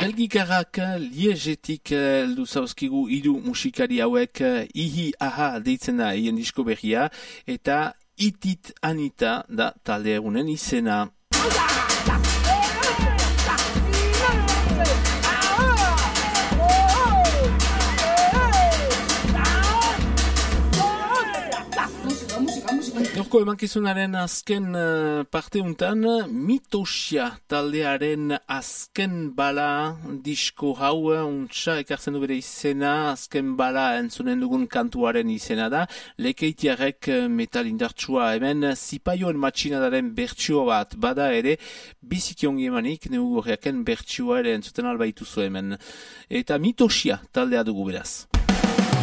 Belgikarrak Liegetik heldu zauzkigu hiru musikari hauek Ihi Aha deitzen da hien disko berria eta Itit Anita da talde egunen izena. Gaurko emankizunaren azken parte untan, Mitosia taldearen azken bala disko hau, untsa ekartzen du bere izena, azken bala entzunen dugun kantuaren izena da, Lekeitiarek metal indartsua hemen, Zipaioen matxinadaren bertsio bat bada ere, bizikiongi emanik, neugorreaken bertsioa ere entzuten albaitu zu hemen. Eta Mitosia taldea dugu beraz.